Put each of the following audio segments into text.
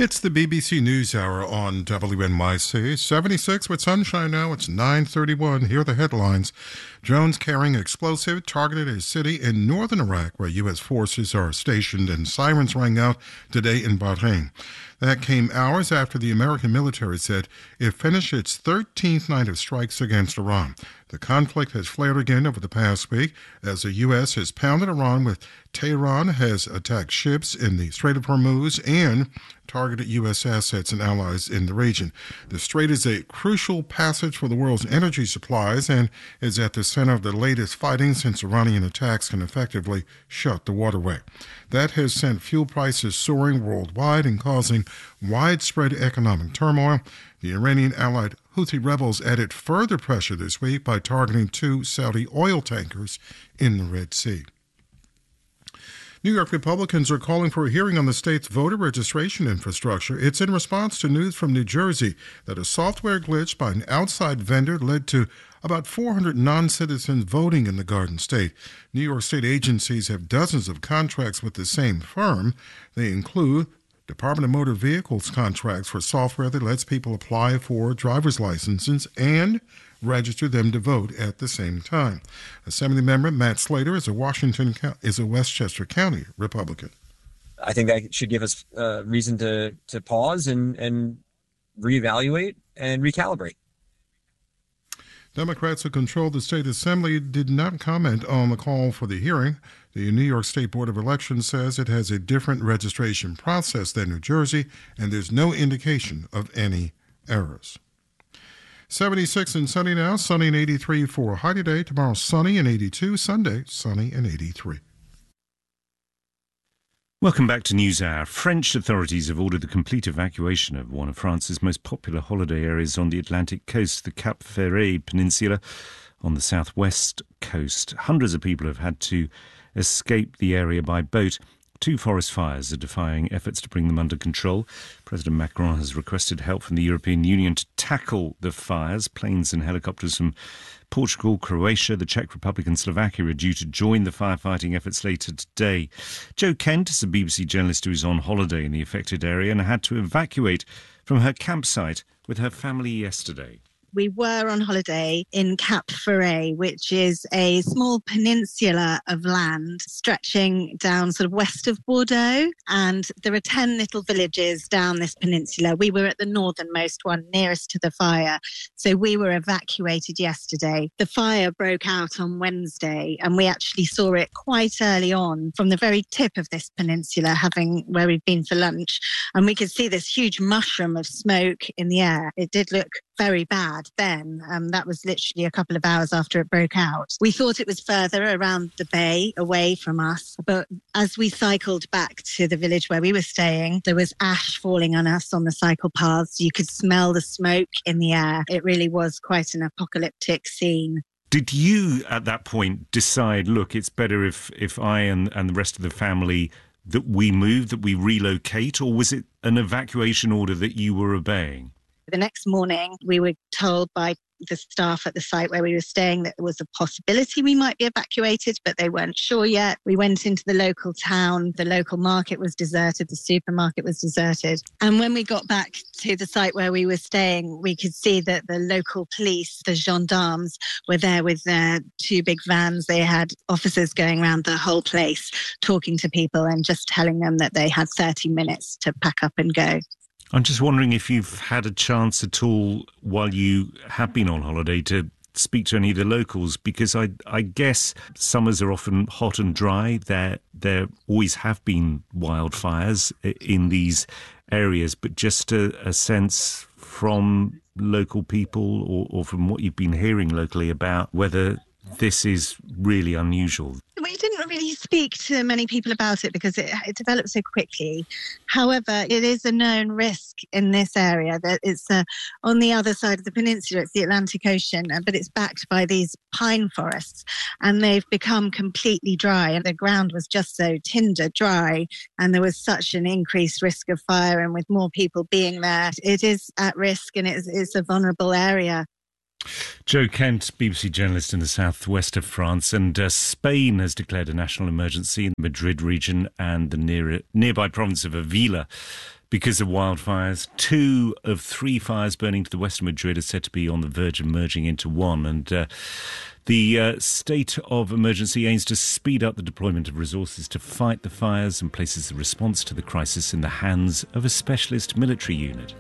It's the BBC News Hour on WNYC. 76 with sunshine now. It's 9:31. Here are the headlines. Drones carrying explosive targeted a city in northern Iraq where U.S. forces are stationed, and sirens rang out today in Bahrain. That came hours after the American military said it finished its 13th night of strikes against Iran. The conflict has flared again over the past week as the U.S. has pounded Iran with Tehran has attacked ships in the Strait of Hormuz and targeted U.S. assets and allies in the region. The strait is a crucial passage for the world's energy supplies and is at the center of the latest fighting since Iranian attacks can effectively shut the waterway. That has sent fuel prices soaring worldwide and causing widespread economic turmoil. The Iranian-allied Houthi rebels added further pressure this week by targeting 2 Saudi oil tankers in the Red Sea. New York Republicans are calling for a hearing on the state's voter registration infrastructure. It's in response to news from New Jersey that a software glitch by an outside vendor led to about 400 non-citizens voting in the Garden State. New York State agencies have dozens of contracts with the same firm. They include Department of Motor Vehicles contracts for software that lets people apply for driver's licenses and register them to vote at the same time. Assembly member Matt Slater is a Westchester County Republican. I think that should give us reason to pause and reevaluate and recalibrate. Democrats who control the state assembly did not comment on the call for the hearing. The New York State Board of Elections says it has a different registration process than New Jersey, and there's no indication of any errors. 76 and sunny now, sunny and 83 for a high today. Tomorrow, sunny and 82. Sunday, sunny and 83. Welcome back to NewsHour. French authorities have ordered the complete evacuation of one of France's most popular holiday areas on the Atlantic coast, the Cap Ferret Peninsula on the southwest coast. Hundreds of people have had to escape the area by boat. 2 forest fires are defying efforts to bring them under control. President Macron has requested help from the European Union to tackle the fires. Planes and helicopters from Portugal, Croatia, the Czech Republic and Slovakia are due to join the firefighting efforts later today. Jo Kent is a BBC journalist who is on holiday in the affected area and had to evacuate from her campsite with her family yesterday. We were on holiday in Cap Ferret, which is a small peninsula of land stretching down sort of west of Bordeaux. And there are 10 little villages down this peninsula. We were at the northernmost one, nearest to the fire. So we were evacuated yesterday. The fire broke out on Wednesday, and we actually saw it quite early on from the very tip of this peninsula, where we'd been for lunch. And we could see this huge mushroom of smoke in the air. It did look very bad then. That was literally a couple of hours after it broke out. We thought it was further around the bay, away from us. But as we cycled back to the village where we were staying, there was ash falling on us on the cycle paths. You could smell the smoke in the air. It really was quite an apocalyptic scene. Did you, at that point, decide, look, it's better if I and the rest of the family, that we move, that we relocate, or was it an evacuation order that you were obeying? The next morning, we were told by the staff at the site where we were staying that there was a possibility we might be evacuated, but they weren't sure yet. We went into the local town. The local market was deserted. The supermarket was deserted. And when we got back to the site where we were staying, we could see that the local police, the gendarmes, were there with their 2 big vans. They had officers going around the whole place, talking to people and just telling them that they had 30 minutes to pack up and go. I'm just wondering if you've had a chance at all while you have been on holiday to speak to any of the locals, because I guess summers are often hot and dry. There always have been wildfires in these areas, but just a sense from local people or from what you've been hearing locally about whether this is really unusual. We didn't really speak to many people about it because it developed so quickly. However, it is a known risk in this area. That it's on the other side of the peninsula, it's the Atlantic Ocean, but it's backed by these pine forests, and they've become completely dry, and the ground was just so tinder dry, and there was such an increased risk of fire, and with more people being there, it is at risk, and it's a vulnerable area. Jo Kent, BBC journalist in the southwest of France, and Spain has declared a national emergency in the Madrid region and the nearby province of Avila because of wildfires. 2 of 3 fires burning to the west of Madrid are said to be on the verge of merging into one. And the state of emergency aims to speed up the deployment of resources to fight the fires and places the response to the crisis in the hands of a specialist military unit.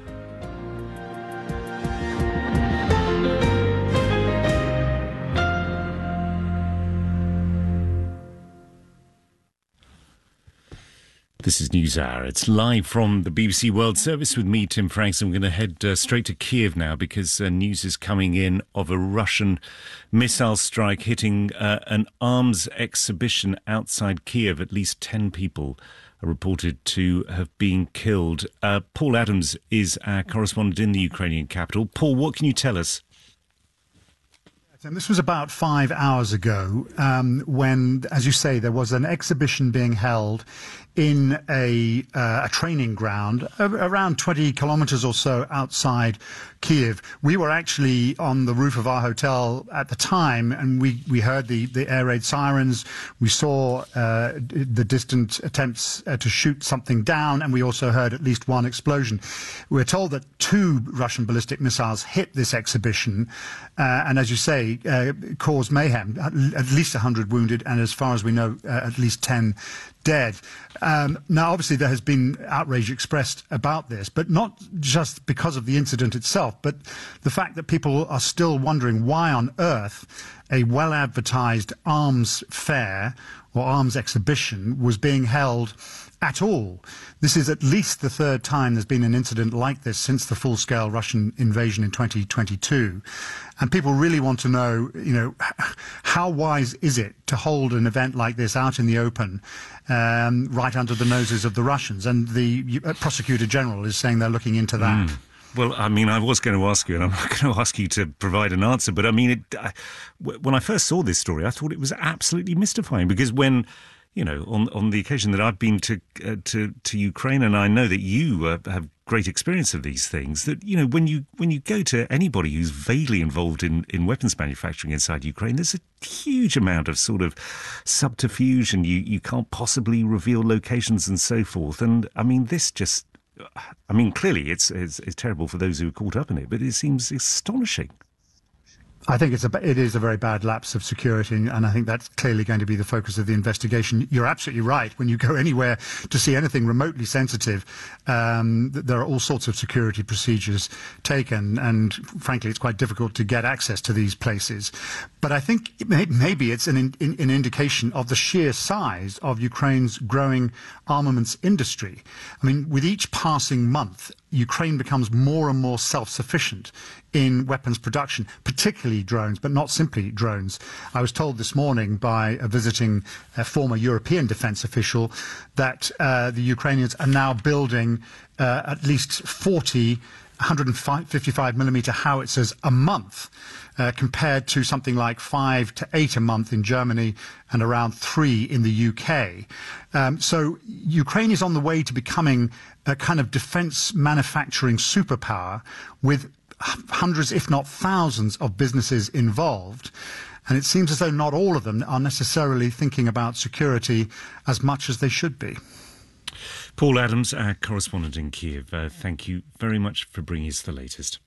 This is NewsHour. It's live from the BBC World Service with me, Tim Franks. I'm going to head straight to Kiev now because news is coming in of a Russian missile strike hitting an arms exhibition outside Kiev. At least 10 people are reported to have been killed. Paul Adams is our correspondent in the Ukrainian capital. Paul, what can you tell us? And this was about 5 hours ago when, as you say, there was an exhibition being held in a training ground around 20 kilometers or so outside Kiev. We were actually on the roof of our hotel at the time, and we heard the air raid sirens. We saw the distant attempts to shoot something down, and we also heard at least one explosion. We're told that 2 Russian ballistic missiles hit this exhibition, and as you say, caused mayhem. At least 100 wounded, and as far as we know, at least 10 dead. Now, obviously, there has been outrage expressed about this, but not just because of the incident itself, but the fact that people are still wondering why on earth a well-advertised arms fair or arms exhibition was being held at all. This is at least the 3rd time there's been an incident like this since the full-scale Russian invasion in 2022. And people really want to know, how wise is it to hold an event like this out in the open, right under the noses of the Russians? And the Prosecutor General is saying they're looking into that. Well, I mean, I was going to ask you, and I'm not going to ask you to provide an answer, but I mean, when I first saw this story, I thought it was absolutely mystifying, because when, on the occasion that I've been to Ukraine, and I know that you have great experience of these things, that, when you go to anybody who's vaguely involved in weapons manufacturing inside Ukraine, there's a huge amount of sort of subterfuge, and you can't possibly reveal locations and so forth. And I mean, this just, clearly it's terrible for those who are caught up in it, but it seems astonishing. I think it is a very bad lapse of security, and I think that's clearly going to be the focus of the investigation. You're absolutely right. When you go anywhere to see anything remotely sensitive, there are all sorts of security procedures taken, and frankly, it's quite difficult to get access to these places. But I think maybe it's an indication of the sheer size of Ukraine's growing armaments industry. I mean, with each passing month, Ukraine becomes more and more self-sufficient in weapons production, particularly drones, but not simply drones. I was told this morning by a visiting former European defense official that the Ukrainians are now building at least 40 155 millimeter howitzers a month, compared to something like 5 to 8 a month in Germany and around 3 in the UK. So Ukraine is on the way to becoming a kind of defense manufacturing superpower with hundreds, if not thousands, of businesses involved. And it seems as though not all of them are necessarily thinking about security as much as they should be. Paul Adams, our correspondent in Kiev, thank you very much for bringing us the latest.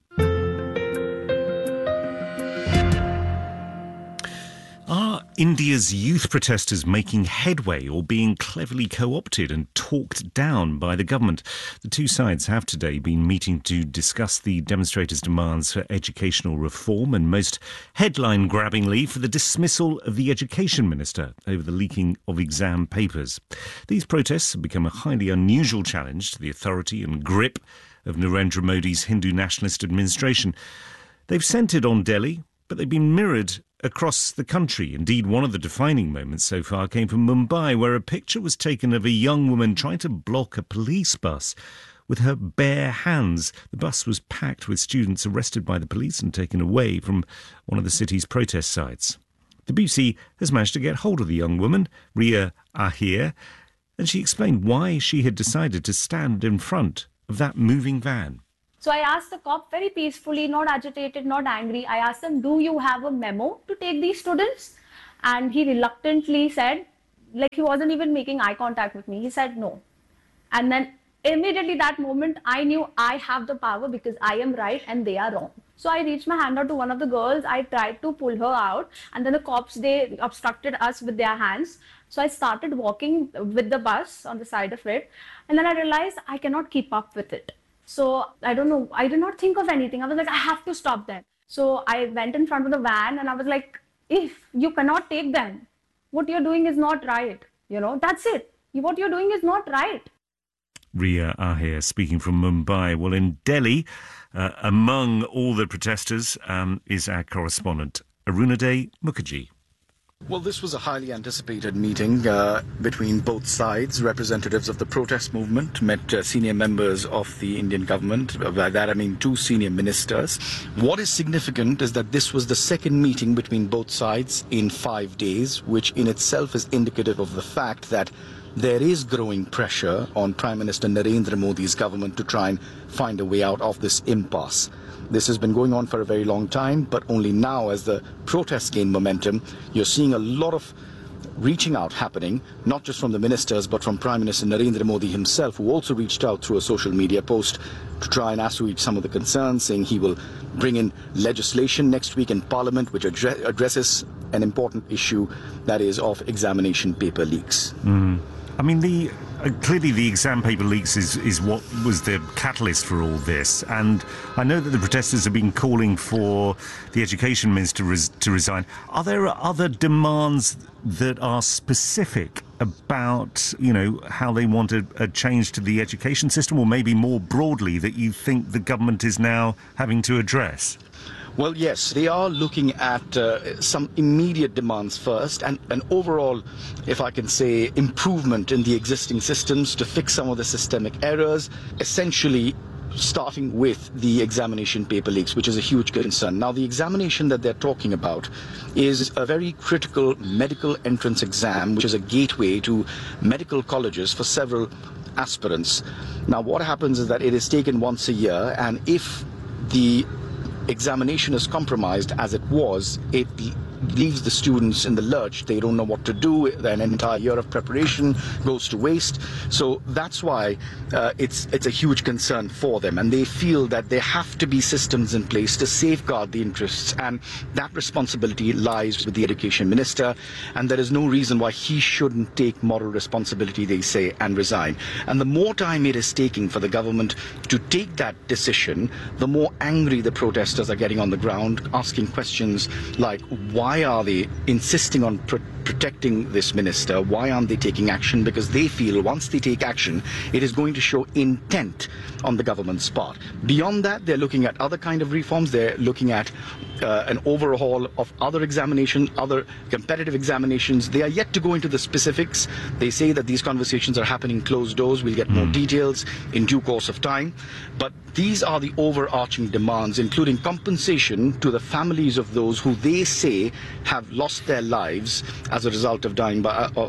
Are India's youth protesters making headway or being cleverly co-opted and talked down by the government? The two sides have today been meeting to discuss the demonstrators' demands for educational reform and, most headline-grabbingly, for the dismissal of the education minister over the leaking of exam papers. These protests have become a highly unusual challenge to the authority and grip of Narendra Modi's Hindu nationalist administration. They've centred on Delhi, but they've been mirrored across the country. Indeed, one of the defining moments so far came from Mumbai, where a picture was taken of a young woman trying to block a police bus with her bare hands. The bus was packed with students arrested by the police and taken away from one of the city's protest sites. The BBC has managed to get hold of the young woman, Ria Ahir, and she explained why she had decided to stand in front of that moving van. So I asked the cop very peacefully, not agitated, not angry. I asked him, do you have a memo to take these students? And he reluctantly said, like he wasn't even making eye contact with me. He said no. And then Immediately that moment, I knew I have the power because I am right and they are wrong. So I reached my hand out to one of the girls. I tried to pull her out, and then the cops, they obstructed us with their hands. So I started walking with the bus on the side of it. And then I realized I cannot keep up with it. So I don't know, I did not think of anything. I was like, I have to stop them. So I went in front of the van and I was like, if you cannot take them, what you're doing is not right. You know, that's it. What you're doing is not right. Ria Ahir speaking from Mumbai. Well, in Delhi, among all the protesters is our correspondent, Arunaday Mukherjee. Well, this was a highly anticipated meeting between both sides. Representatives of the protest movement met senior members of the Indian government. By that I mean 2 senior ministers. What is significant is that this was the second meeting between both sides in 5 days, which in itself is indicative of the fact that there is growing pressure on Prime Minister Narendra Modi's government to try and find a way out of this impasse. This has been going on for a very long time, but only now, as the protests gain momentum, you're seeing a lot of reaching out happening, not just from the ministers, but from Prime Minister Narendra Modi himself, who also reached out through a social media post to try and assuage some of the concerns, saying he will bring in legislation next week in Parliament which addresses an important issue, that is of examination paper leaks. I mean, clearly the exam paper leaks is what was the catalyst for all this. And I know that the protesters have been calling for the education minister to resign. Are there other demands that are specific about, you know, how they want a change to the education system, or maybe more broadly that you think the government is now having to address? Well, yes, they are looking at some immediate demands first, and an overall, if I can say, improvement in the existing systems to fix some of the systemic errors, essentially starting with the examination paper leaks, which is a huge concern. Now, the examination that they're talking about is a very critical medical entrance exam, which is a gateway to medical colleges for several aspirants. Now, what happens is that it is taken once a year, and if the examination is compromised, as it was, it leaves the students in the lurch. They don't know what to do. An entire year of preparation goes to waste. So that's why it's a huge concern for them, and they feel that there have to be systems in place to safeguard the interests, and that responsibility lies with the education minister, and there is no reason why he shouldn't take moral responsibility, they say, and resign. And the more time it is taking for the government to take that decision, the more angry the protesters are getting on the ground, asking questions like, why are they insisting on protecting this minister? Why aren't they taking action? Because they feel once they take action, it is going to show intent on the government's part. Beyond that, they're looking at other kind of reforms. They're looking at an overhaul of other examinations, other competitive examinations. They are yet to go into the specifics. They say that these conversations are happening closed doors. We'll get more details in due course of time. But these are the overarching demands, including compensation to the families of those who they say have lost their lives as a result of dying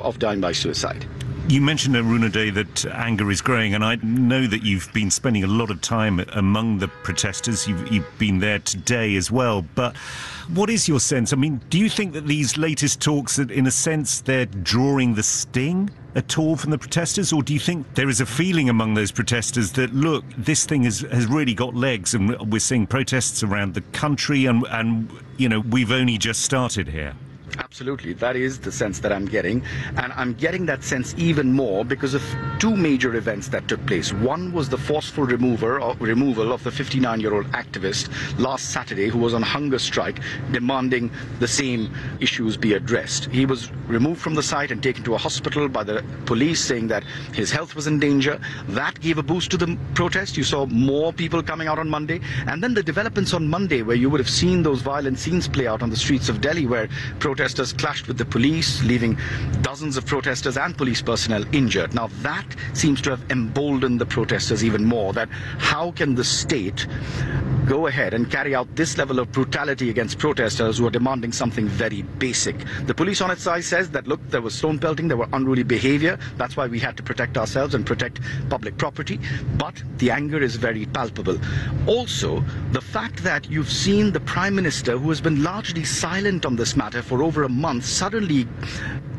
by suicide. You mentioned, Arunaday, that anger is growing, and I know that you've been spending a lot of time among the protesters. You've been there today as well. But what is your sense? I mean, do you think that these latest talks, that in a sense, they're drawing the sting at all from the protesters? Or do you think there is a feeling among those protesters that, look, this thing has really got legs, and we're seeing protests around the country, and you know, we've only just started here? Absolutely. That is the sense that I'm getting. And I'm getting that sense even more because of 2 major events that took place. One was the forceful removal of the 59-year-old activist last Saturday, who was on hunger strike, demanding the same issues be addressed. He was removed from the site and taken to a hospital by the police, saying that his health was in danger. That gave a boost to the protest. You saw more people coming out on Monday. And then the developments on Monday, where you would have seen those violent scenes play out on the streets of Delhi, where protesters clashed with the police, leaving dozens of protesters and police personnel injured. Now that seems to have emboldened the protesters even more, that how can the state go ahead and carry out this level of brutality against protesters who are demanding something very basic. The police on its side says that, look, there was stone pelting, there were unruly behavior, that's why we had to protect ourselves and protect public property, but the anger is very palpable. Also, the fact that you've seen the Prime Minister, who has been largely silent on this matter for over a month, suddenly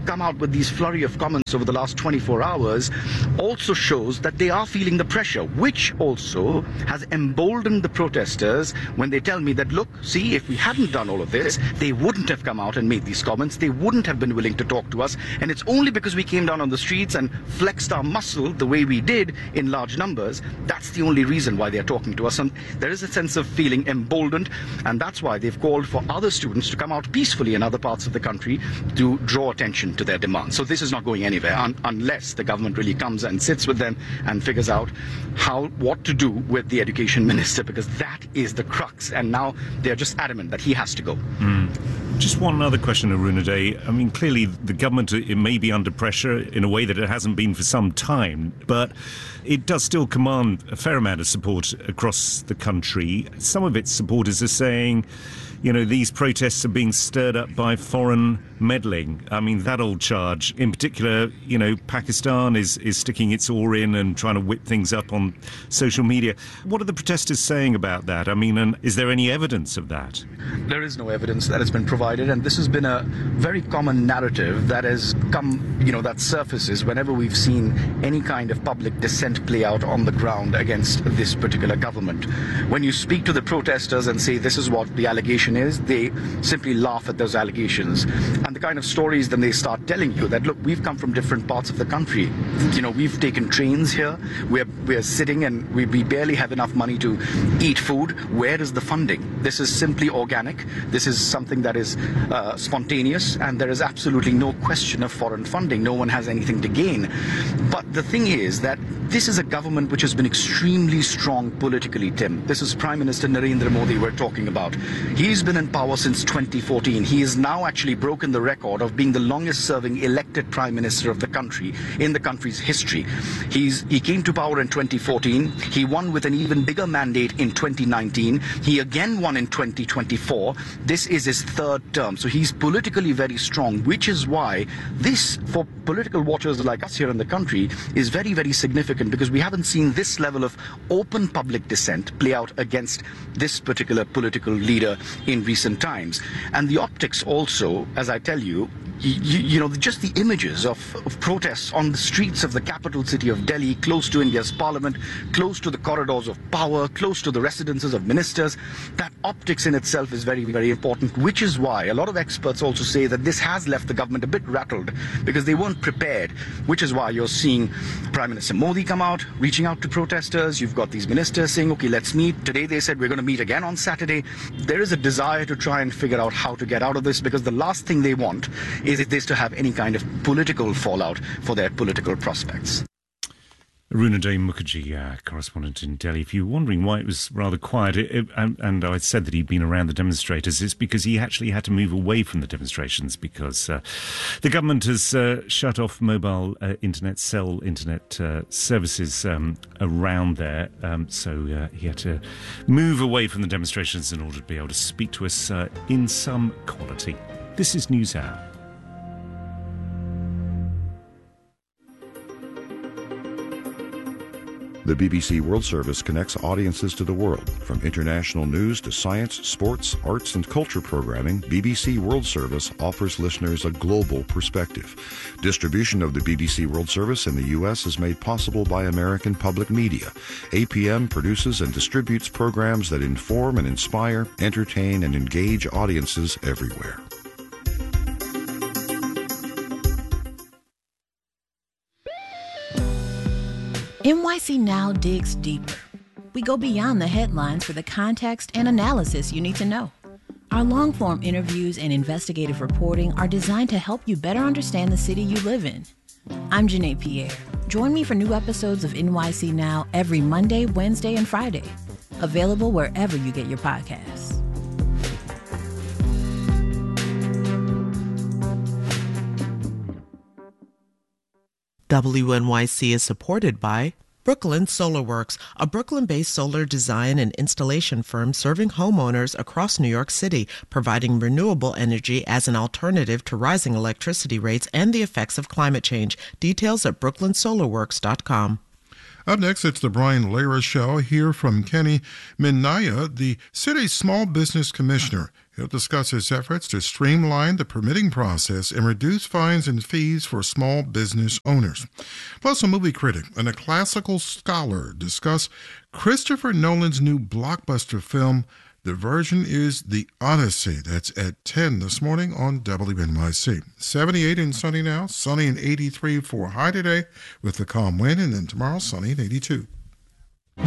come out with these flurry of comments over the last 24 hours also shows that they are feeling the pressure, which also has emboldened the protesters when they tell me that, look, see, if we hadn't done all of this, they wouldn't have come out and made these comments. They wouldn't have been willing to talk to us. And it's only because we came down on the streets and flexed our muscle the way we did in large numbers. That's the only reason why they're talking to us. And there is a sense of feeling emboldened. And that's why they've called for other students to come out peacefully in other parts of the country to draw attention to their demands. So this is not going anywhere unless the government really comes and sits with them and figures out what to do with the education minister, because that is the crux. And now they're just adamant that he has to go. Just one other question, Arunade. I mean, clearly the government, it may be under pressure in a way that it hasn't been for some time, but it does still command a fair amount of support across the country. Some of its supporters are saying, you know, these protests are being stirred up by foreign meddling. I mean, that old charge. In particular, you know, Pakistan is sticking its oar in and trying to whip things up on social media. What are the protesters saying about that? I mean, and is there any evidence of that? There is no evidence that has been provided, and this has been a very common narrative that has come, you know, that surfaces whenever we've seen any kind of public dissent play out on the ground against this particular government. When you speak to the protesters and say this is what the allegation is, they simply laugh at those allegations. And the kind of stories then they start telling you that, look, we've come from different parts of the country. You know, we've taken trains here. We're sitting and we barely have enough money to eat food. Where is the funding? This is simply organic. This is something that is spontaneous, and there is absolutely no question of foreign funding. No one has anything to gain. But the thing is that this is a government which has been extremely strong politically, Tim. This is Prime Minister Narendra Modi we're talking about. He's been in power since 2014. He has now actually broken the record of being the longest serving elected Prime Minister of the country in the country's history. He came to power in 2014. He won with an even bigger mandate in 2019. He again won in 2024. This is his third term. So he's politically very strong, which is why this, for political watchers like us here in the country, is very, very significant, because we haven't seen this level of open public dissent play out against this particular political leader in recent times. And the optics also, as I tell you, you know, just the images of protests on the streets of the capital city of Delhi, close to India's parliament, close to the corridors of power, close to the residences of ministers, that optics in itself is very, very important, which is why a lot of experts also say that this has left the government a bit rattled, because they weren't prepared, which is why you're seeing Prime Minister Modi come out, reaching out to protesters. You've got these ministers saying, okay, let's meet. Today they said we're going to meet again on Saturday. There is a desire to try and figure out how to get out of this, because the last thing they want is this to have any kind of political fallout for their political prospects. Arunade Mukherjee, correspondent in Delhi. If you're wondering why it was rather quiet, and I said that he'd been around the demonstrators, it's because he actually had to move away from the demonstrations, because the government has shut off mobile internet services around there. So he had to move away from the demonstrations in order to be able to speak to us in some quality. This is NewsHour. The BBC World Service connects audiences to the world. From international news to science, sports, arts, and culture programming, BBC World Service offers listeners a global perspective. Distribution of the BBC World Service in the U.S. is made possible by American Public Media. APM produces and distributes programs that inform and inspire, entertain, and engage audiences everywhere. NYC Now digs deeper. We go beyond the headlines for the context and analysis you need to know. Our long-form interviews and investigative reporting are designed to help you better understand the city you live in. I'm Janae Pierre. Join me for new episodes of NYC Now every Monday, Wednesday, and Friday. Available wherever you get your podcasts. WNYC is supported by Brooklyn Solar Works, a Brooklyn-based solar design and installation firm serving homeowners across New York City, providing renewable energy as an alternative to rising electricity rates and the effects of climate change. Details at brooklynsolarworks.com. Up next, it's the Brian Lara Show. Hear from Kenny Minaya, the city's Small Business Commissioner. He'll discuss his efforts to streamline the permitting process and reduce fines and fees for small business owners. Plus, a movie critic and a classical scholar discuss Christopher Nolan's new blockbuster film. The version is The Odyssey. That's at 10 this morning on WNYC. 78 and sunny now, sunny and 83 for high today with the calm wind, and then tomorrow sunny and 82.